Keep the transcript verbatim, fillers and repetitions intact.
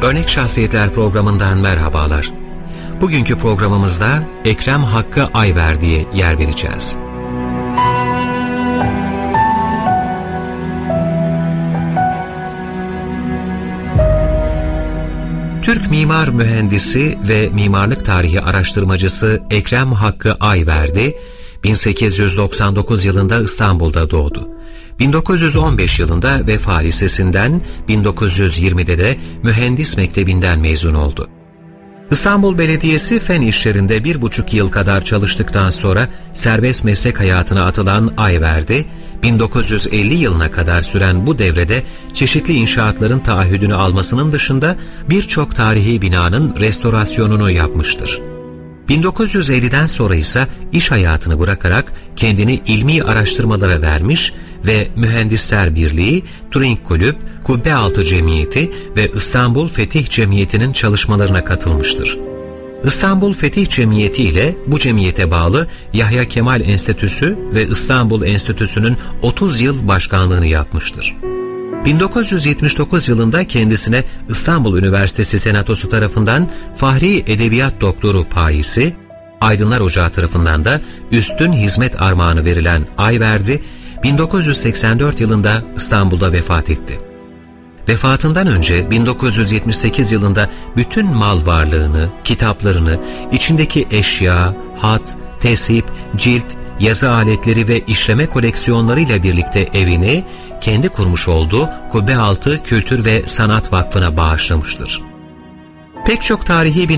Örnek Şahsiyetler programından merhabalar. Bugünkü programımızda Ekrem Hakkı Ayverdi'ye yer vereceğiz. Türk mimar mühendisi ve mimarlık tarihi araştırmacısı Ekrem Hakkı Ayverdi, bin sekiz yüz doksan dokuz yılında İstanbul'da doğdu. bin dokuz yüz on beş yılında Vefa Lisesi'nden, bin dokuz yüz yirmide de Mühendis Mektebi'nden mezun oldu. İstanbul Belediyesi Fen İşleri'nde bir buçuk yıl kadar çalıştıktan sonra serbest meslek hayatına atılan Ayverdi, bin dokuz yüz elli yılına kadar süren bu devrede çeşitli inşaatların taahhüdünü almasının dışında birçok tarihi binanın restorasyonunu yapmıştır. bin dokuz yüz elliden sonra ise iş hayatını bırakarak kendini ilmi araştırmalara vermiş ve Mühendisler Birliği, Turing Kulüp, Kubbealtı Cemiyeti ve İstanbul Fetih Cemiyeti'nin çalışmalarına katılmıştır. İstanbul Fetih Cemiyeti ile bu cemiyete bağlı Yahya Kemal Enstitüsü ve İstanbul Enstitüsü'nün otuz yıl başkanlığını yapmıştır. bin dokuz yüz yetmiş dokuz yılında kendisine İstanbul Üniversitesi Senatosu tarafından Fahri Edebiyat Doktoru payesi, Aydınlar Ocağı tarafından da Üstün Hizmet Armağanı verilen Ayverdi, bin dokuz yüz seksen dört yılında İstanbul'da vefat etti. Vefatından önce bin dokuz yüz yetmiş sekiz yılında bütün mal varlığını, kitaplarını, içindeki eşya, hat, tesip, cilt, yazı aletleri ve işleme koleksiyonlarıyla birlikte evini kendi kurmuş olduğu Kubbealtı Kültür ve Sanat Vakfı'na bağışlamıştır. Pek çok tarihi bina